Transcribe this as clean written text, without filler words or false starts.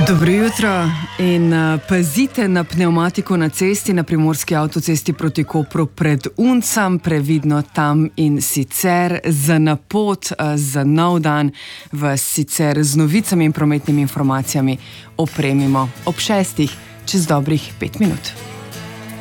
Dobro jutro in pazite na pnevmatiko na cesti, na primorski avtocesti proti Kopru pred Uncem, previdno tam in sicer za napot, za nov dan vas sicer z novicami in prometnimi informacijami opremimo ob 6:00 čez dobrih 5 minut.